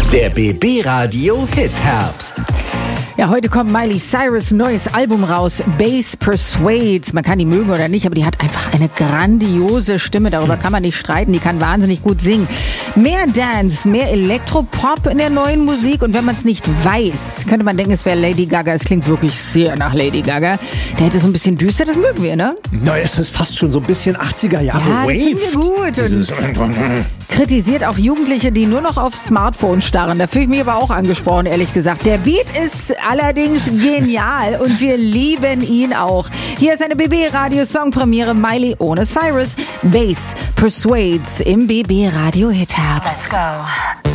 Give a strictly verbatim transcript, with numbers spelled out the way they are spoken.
Der B B Radio Hit Herbst. Ja, heute kommt Miley Cyrus' neues Album raus, Bass Persuades. Man kann die mögen oder nicht, aber die hat einfach eine grandiose Stimme. Darüber kann man nicht streiten. Die kann wahnsinnig gut singen. Mehr Dance, mehr Elektropop in der neuen Musik. Und wenn man es nicht weiß, könnte man denken, es wäre Lady Gaga. Es klingt wirklich sehr nach Lady Gaga. Der hätte so ein bisschen düster, das mögen wir, ne? Na, es ist fast schon so ein bisschen achtziger Jahre Ja, Wave. das finden wir gut. Und kritisiert auch Jugendliche, die nur noch aufs Smartphone starren. Da fühle ich mich aber auch angesprochen, ehrlich gesagt. Der Beat ist allerdings genial und wir lieben ihn auch. Hier ist eine B B-Radio-Songpremiere, Miley ohne Cyrus. Bass Persuades im B B-Radio-Hit Herbst. Let's go.